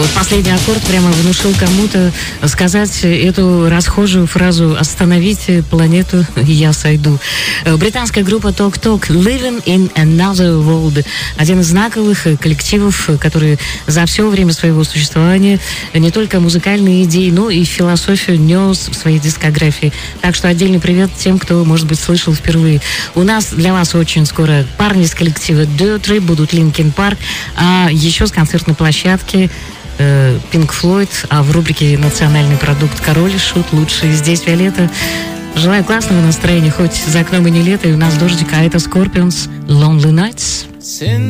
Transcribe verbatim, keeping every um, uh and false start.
Вот последний аккорд прямо внушил кому-то сказать эту расхожую фразу «Остановите планету, и я сойду». Британская группа Talk Talk «Living in Another World». Один из знаковых коллективов, который за все время своего существования не только музыкальные идеи, но и философию нес в своей дискографии. Так что отдельный привет тем, кто, может быть, слышал впервые. У нас для вас очень скоро парни из коллектива Dirty, будут Linkin Park, а еще с концертной площадки Pink Floyd, а в рубрике «Национальный продукт» Король и Шут лучшие. Здесь Виолетта. Желаю классного настроения, хоть за окном и не лето, и у нас дождик, а это Scorpions Lonely Nights.